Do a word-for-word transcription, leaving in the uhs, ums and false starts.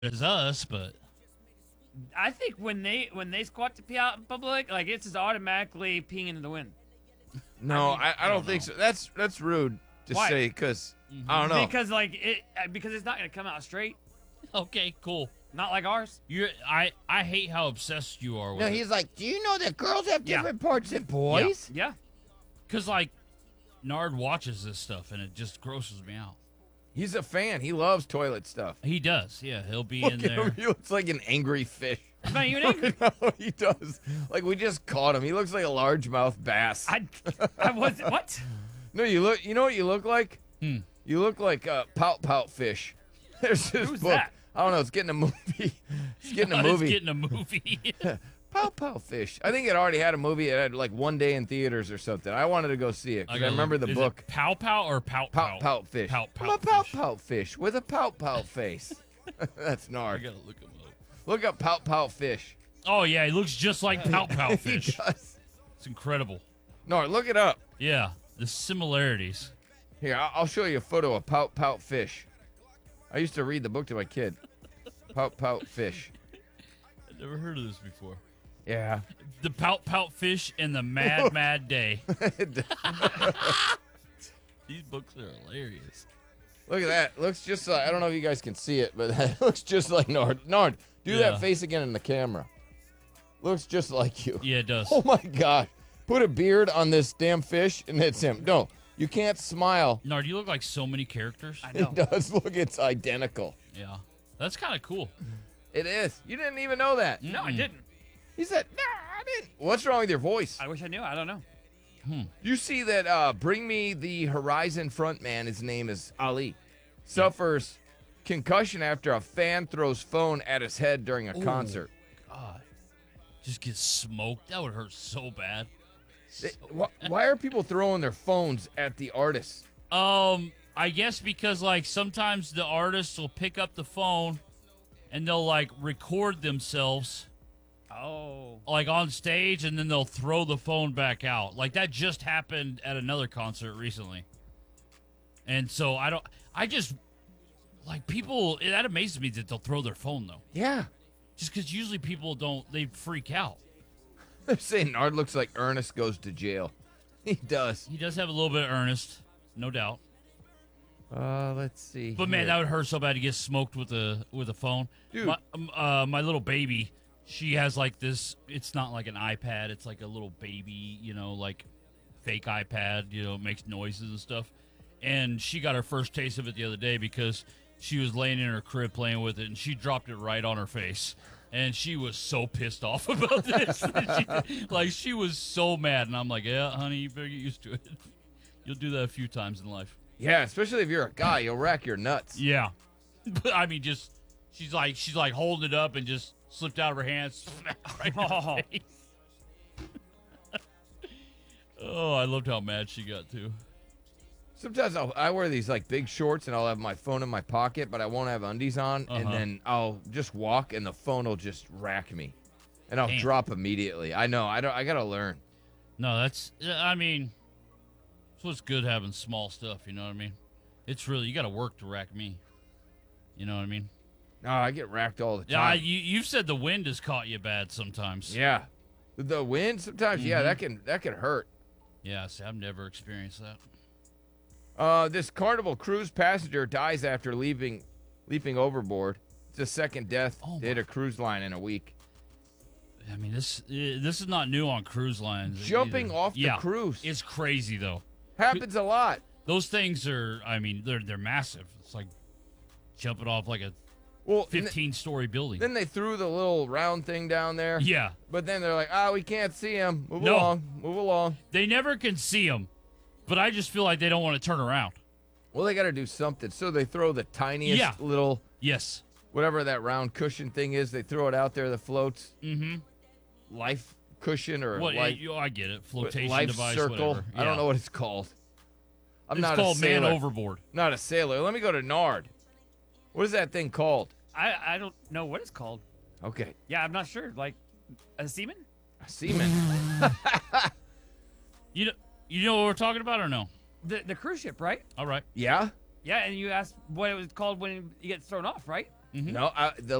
as us, but I think when they when they squat to pee out in public, like it's just automatically peeing into the wind. No, I mean, I, I, I don't, don't think know. so. That's that's rude to Why? say because I don't know. Because like it uh, because it's not gonna come out straight. okay, cool. Not like ours. You, I, I hate how obsessed you are with No, it. he's like, do you know that girls have Yeah. different parts than boys? Yeah. Cause like, Nard watches this stuff and it just grosses me out. He's a fan. He loves toilet stuff. He does, yeah. He'll be Look in at there. him. He looks like an angry fish. It's not even angry. No, he does. Like we just caught him. He looks like a largemouth bass. I I was what? No, you look. You know what you look like? Hmm. You look like a pout pout fish. There's this Who's book. that? I don't know. It's getting a movie. It's getting a It's movie. getting a movie. Pout pout fish. I think it already had a movie. It had like one day in theaters or something. I wanted to go see it because I, gotta remember look- the is book. It pow pow or pout Pout pout fish. Pout I'm pout a pout fish. pout fish with a pout pout face. That's I Nard. gotta look him up. Look up pout pout fish. Oh yeah, he looks just like pout pout He fish. does. It's incredible. Nard, look it up. Yeah, the similarities. Here, I- I'll show you a photo of pout pout fish. I used to read the book to my kid. Pout pout fish. I've never heard of this before. Yeah. The pout pout fish and the mad mad day. These books are hilarious. Look at that. Looks just like, I don't know if you guys can see it, but that looks just like Nard. Nard, do Yeah. that face again in the camera. Looks just like you. Yeah, it does. Oh my God. Put a beard on this damn fish and it's him. No, you can't smile. Nard, you look like so many characters. I He know. does. Look, it's identical. Yeah, that's kind of cool. It is. You didn't even know that. No, I didn't. He said, nah, I didn't. What's wrong with your voice? I wish I knew. I don't know. You see that uh, Bring Me the Horizon frontman, his name is Ali, suffers concussion after a fan throws phone at his head during a concert. God, just get smoked. That would hurt so bad. They- wh- why are people throwing their phones at the artists? Um, I guess because like sometimes the artists will pick up the phone and they'll like record themselves Oh. like on stage and then they'll throw the phone back out. Like that just happened at another concert recently. And so I don't I just like people that amazes me that they'll throw their phone though. Yeah. Just cuz usually people don't they freak out. They're saying Nard looks like Ernest goes to jail. He does. He does have a little bit of earnest, no doubt. Uh, let's see. But man, here. that would hurt so bad to get smoked with a with a phone. Dude. My, um, uh, my little baby, she has like this. It's not like an iPad. It's like a little baby, you know, like fake iPad. You know, makes noises and stuff. And she got her first taste of it the other day because she was laying in her crib playing with it, and she dropped it right on her face. And she was so pissed off about this. she, like she was so mad, and I'm like, yeah, honey, you better get used to it. You'll do that a few times in life. Yeah, especially if you're a guy, you'll rack your nuts. Yeah, but I mean, just she's like she's like holding it up and just slipped out of her hands. Right in her Oh. face. Oh, I loved how mad she got too. Sometimes I'll, I wear these like big shorts and I'll have my phone in my pocket, but I won't have undies on, and Uh-huh. then I'll just walk and the phone will just rack me, and I'll Damn. drop immediately. I know. I don't. I gotta learn. No, that's I mean, it's what's good having small stuff. You know what I mean? It's really you got to work to rack me. You know what I mean? No, I get racked all the Yeah, I, time. you you've said the wind has caught you bad sometimes. Yeah, the wind sometimes. Yeah, Mhm. that can that can hurt. Yeah, see, I've never experienced that. Uh, this Carnival cruise passenger dies after leaving, leaping overboard. It's the second death Oh to hit my- a cruise line in a week. I mean, this uh, this is not new on cruise lines. Jumping either. off the yeah, cruise. It's crazy though. Happens a lot. Those things are, I mean, they're they're massive. It's like jumping off like a Well, and th- fifteen-story building. then they threw the little round thing down there. Yeah, But then they're like, ah, we can't see him. Move No. along. Move along. they never can see them, but I just feel like they don't want to turn around. Well, they got to do something. So they throw the tiniest Yeah. little, Yes. whatever that round cushion thing is, they throw it out there that floats. Mm-hmm. Life cushion or What? life, you- I get it. Flotation life device. circle. Whatever. I don't Yeah. know what it's called. I'm It's not called a man sailor. overboard. Not a sailor. Let me go to Nard. What is that thing called? I I don't know what it's called. Okay. Yeah, I'm not sure. Like a seaman? A seaman. You know, you know what we're talking about or no? The the cruise ship, right? All right. Yeah? Yeah, and you asked what it was called when it gets thrown off, right? No, uh, the